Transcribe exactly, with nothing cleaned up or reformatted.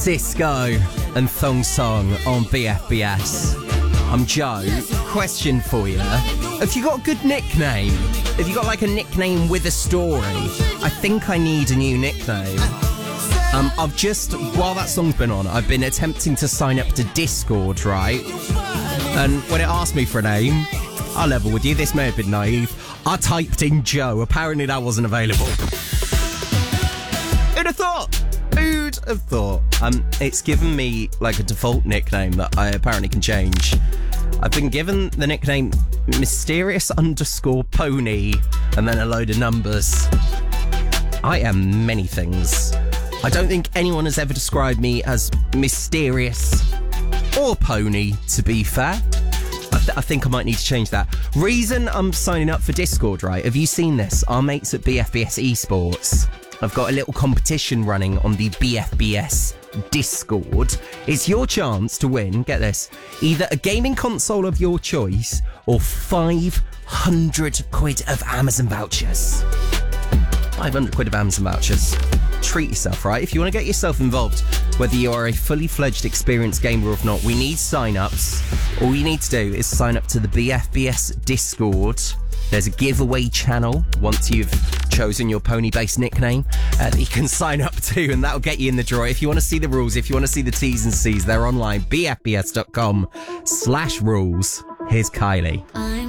Cisco and Thong Song on B F B S. I'm Joe. Question for you. Have you got a good nickname? Have you got like a nickname with a story? I think I need a new nickname. Um, I've just, while that song's been on, I've been attempting to sign up to Discord, right? And when it asked me for a name, I'll level with you, this may have been naive, I typed in Joe. Apparently that wasn't available. Who'd have thought? Who'd have thought? Um, it's given me like a default nickname that I apparently can change. I've been given the nickname Mysterious underscore Pony and then a load of numbers. I am many things. I don't think anyone has ever described me as mysterious or pony, to be fair. I, th- I think I might need to change that. Reason I'm signing up for Discord, right? Have you seen this? Our mates at B F B S Esports have got a little competition running on the B F B S Discord. It's your chance to win, get this, either a gaming console of your choice or five hundred quid of Amazon vouchers. five hundred quid of Amazon vouchers. Treat yourself, right? If you want to get yourself involved, whether you are a fully fledged experienced gamer or not, we need sign-ups. All you need to do is sign up to the B F B S Discord. There's a giveaway channel once you've chosen your pony-based nickname uh, that you can sign up to, and that'll get you in the draw. If you want to see the rules, if you want to see the T's and C's, they're online. B F B S dot com slash rules. Here's Kylie.